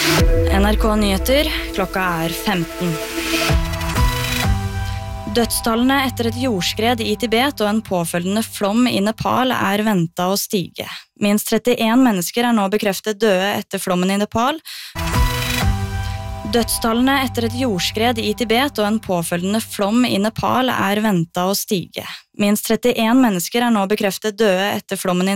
NRK Nyheter, klokka 15. Dødstallene etter et jordskred i Tibet og en påfølgende flom i Nepal ventet å stige. Minst 31 mennesker nå bekreftet døde etter flommen i Nepal. Dødstallene etter et jordskred i Tibet og en påfølgende flom i Nepal ventet å stige. Minst 31 mennesker nå bekreftet døde etter flommen i